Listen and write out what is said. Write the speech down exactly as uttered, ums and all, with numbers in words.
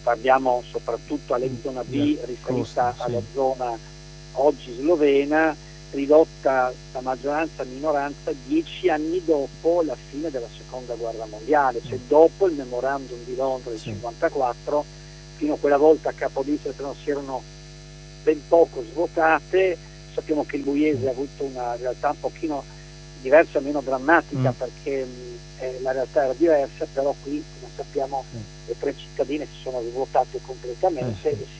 parliamo soprattutto alla zona B riferita sì. alla zona oggi slovena, ridotta da maggioranza a minoranza dieci anni dopo la fine della seconda guerra mondiale, cioè dopo il memorandum di Londra del Sì. cinquantaquattro. Fino a quella volta a Capodistria non si erano ben poco svuotate. Sappiamo che il Buiese ha avuto una realtà un pochino diversa, meno drammatica, Mm. perché mh, eh, la realtà era diversa, però qui, come sappiamo, Sì. le tre cittadine si sono svuotate completamente Eh, sì. e si